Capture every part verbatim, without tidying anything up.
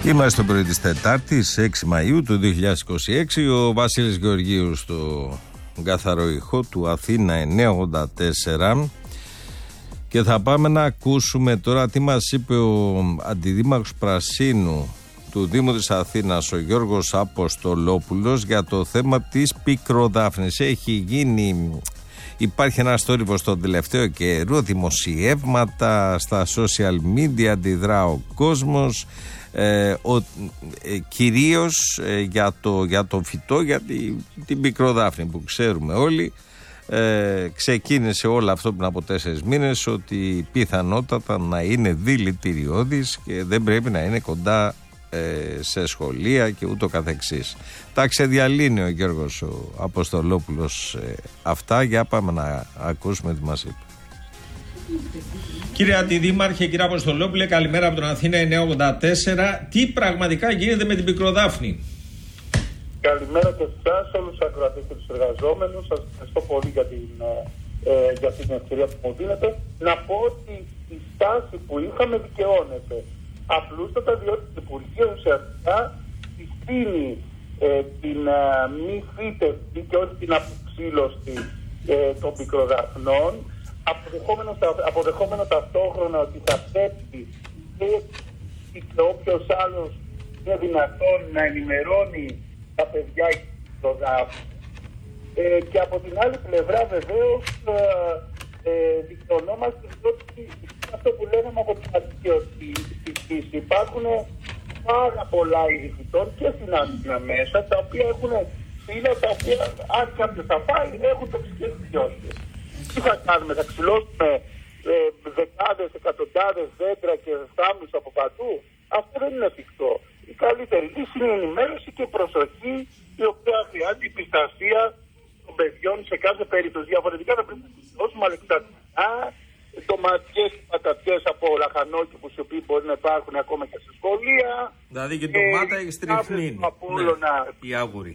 Είμαστε στο πρωί της Τετάρτης, έξι Μαΐου του δύο χιλιάδες είκοσι έξι. Ο Βασίλης Γεωργίου στο καθαρό ηχό του Αθήνα εννιακόσια ογδόντα τέσσερα. Και θα πάμε να ακούσουμε τώρα τι μας είπε ο αντιδήμαρχος Πρασίνου του Δήμου της Αθήνας, ο Γιώργος Αποστολόπουλος, για το θέμα της πικροδάφνης. Έχει γίνει... Υπάρχει ένα θόρυβος τον τελευταίο καιρό, δημοσιεύματα στα social media, αντιδρά ο κόσμος, ε, ο, ε, κυρίως ε, για, το, για το φυτό, για τη, την πικροδάφνη που ξέρουμε όλοι. Ε, ξεκίνησε όλο αυτό πριν από τέσσερις μήνες, ότι πιθανότατα να είναι δηλητηριώδης και δεν πρέπει να είναι κοντά σε σχολεία και ούτω καθεξής. Τα ξεδιαλύνει ο Γιώργος ο Αποστολόπουλος ε, αυτά. Για πάμε να ακούσουμε τι μας είπε. Κύριε Αντιδήμαρχε, κύριε Αποστολόπουλε, καλημέρα από τον Αθήνα εννιακόσια ογδόντα τέσσερα. Τι πραγματικά γίνεται με την πικροδάφνη? Καλημέρα και εσάς, όλους τους ακροατές και τους εργαζόμενους. Σας ευχαριστώ πολύ για την, ε, για την ευκαιρία που μου δίνετε. Να πω ότι η στάση που είχαμε δικαιώνεται. Απλούστατα διότι το Υπουργείο ουσιαστικά συστήνει ε, την ε, μη φύτευση και όχι την αποξύλωση ε, των πικροδαφνών, αποδεχόμενο, αποδεχόμενο ταυτόχρονα ότι θα πρέπει και, και όποιος άλλος είναι δυνατόν να ενημερώνει τα παιδιά για την πικροδάφνη. Ε, και από την άλλη πλευρά βεβαίως ε, ε, δικαιωνόμαστε διότι αυτό που λέγαμε από την αρχή, ότι υπάρχουν πάρα πολλά είδη φυτών και στην Αθήνα μέσα, τα οποία έχουν φύλλα, τα οποία αν κάποιος θα πάει έχουν τοξικές ιδιότητες. Τι θα κάνουμε, θα ξυλώσουμε ε, δεκάδες, εκατοντάδες δέντρα και θάμνους από παντού? Αυτό δεν είναι εφικτό. Η καλύτερη λύση είναι η ενημέρωση και η προσοχή, η οποία χρειάζεται η πιστασία των παιδιών σε κάθε περίπτωση. Διαφορετικά θα πρέπει να ξυλώσουμε αλεξαρτητικά ντοματιές και πατατιές από λαχανόκηπους, οι οποίοι μπορεί να υπάρχουν ακόμα και σε σχολεία. Δηλαδή και ντομάτα έχει στριχνίνει. Ναι, η άγουρη.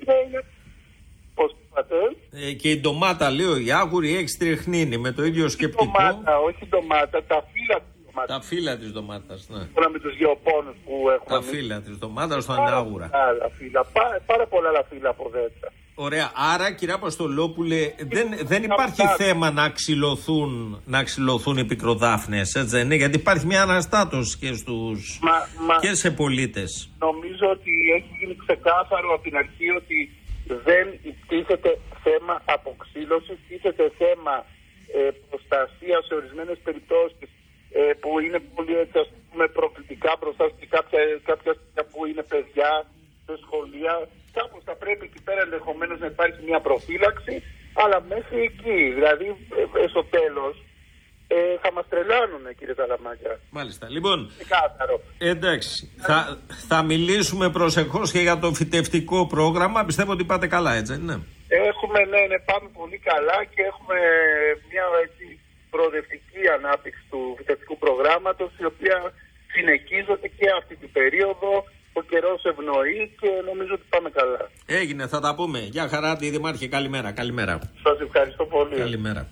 Πώς είπατε? Ε, και η ντομάτα, λέω, η άγουρη έχει στριχνίνει με το ίδιο σκεπτικό. Η ντομάτα, όχι η ντομάτα, τα φύλλα της ντομάτας. Τα φύλλα της ντομάτας, ναι. Τώρα με τους γεωπόνους που έχουμε. Τα φύλλα της ντομάτας στον άγουρα. Άλλα φύλλα, πάρα, πάρα πολλά άλλα φύλλα από δέντρα. Ωραία. Άρα, κύριε Αποστολόπουλε, δεν, δεν υπάρχει να θέμα να ξυλωθούν, να ξυλωθούν οι πικροδάφνες, έτσι δεν είναι? Γιατί υπάρχει μια αναστάτωση και, στους, μα, μα, και σε πολίτες. Νομίζω ότι έχει γίνει ξεκάθαρο από την αρχή ότι δεν τίθεται θέμα αποξύλωσης, τίθεται θέμα ε, προστασία σε ορισμένες περιπτώσεις ε, που είναι πολύ έτσι, ας πούμε, προκλητικά μπροστά σε κάποια, κάποια στιγμή που είναι παιδιά σε σχολεία. Κάπως θα πρέπει εκεί πέρα ενδεχομένως να υπάρχει μια προφύλαξη, αλλά μέχρι εκεί, δηλαδή ε, στο τέλος, ε, θα μας τρελάνουν, κύριε Ταλαμάκια. Μάλιστα. Λοιπόν, Ξεκάθαρο. Εντάξει, θα, θα μιλήσουμε προσεχώς και για το φυτευτικό πρόγραμμα. Πιστεύω ότι πάτε καλά, έτσι δεν είναι? Έχουμε, ναι, ναι, πάμε πολύ καλά και έχουμε μια έτσι, προοδευτική ανάπτυξη του φυτευτικού προγράμματος, η οποία συνεχίζεται και αυτή την περίοδο. Ο καιρός ευνοεί και νομίζω ότι πάμε καλά. Έγινε, θα τα πούμε. Γεια χαρά, Αντιδήμαρχε, καλημέρα. Καλημέρα. Σας ευχαριστώ πολύ. Καλημέρα.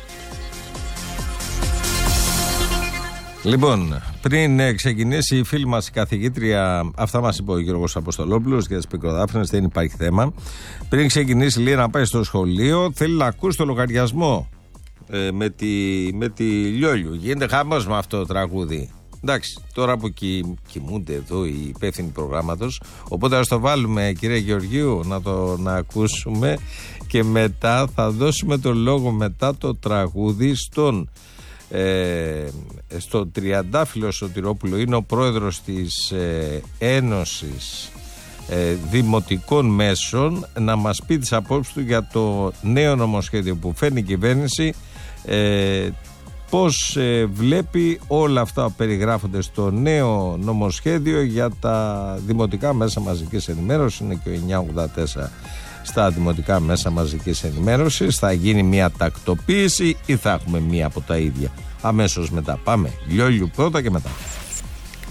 Λοιπόν, πριν ξεκινήσει η φίλη μας η καθηγήτρια, αυτά μας είπε ο Γιώργος Αποστολόπουλος για τις πικροδάφνες, δεν υπάρχει θέμα. Πριν ξεκινήσει, λέει, να πάει στο σχολείο, θέλει να ακούσει το λογαριασμό ε, με, τη, με τη Λιόλιου. Γίνεται χαμός με αυτό το τραγούδι. Εντάξει, τώρα που κοι, κοιμούνται εδώ οι υπεύθυνοι προγράμματος, οπότε ας το βάλουμε, κύριε Γεωργίου, να το να ακούσουμε και μετά θα δώσουμε το λόγο μετά το τραγούδι στον ε, στο Τριαντάφυλλο Σωτηρόπουλο. Είναι ο πρόεδρος της ε, Ένωσης ε, Δημοτικών Μέσων, να μας πει τις απόψεις του για το νέο νομοσχέδιο που φέρνει η κυβέρνηση, ε, πώς ε, βλέπει όλα αυτά που περιγράφονται στο νέο νομοσχέδιο για τα δημοτικά μέσα μαζικής ενημέρωσης. Είναι και ο εννιακόσια ογδόντα τέσσερα στα δημοτικά μέσα μαζικής ενημέρωσης. Θα γίνει μια τακτοποίηση ή θα έχουμε μια από τα ίδια? Αμέσως μετά. Πάμε. Λιόλιου πρώτα και μετά.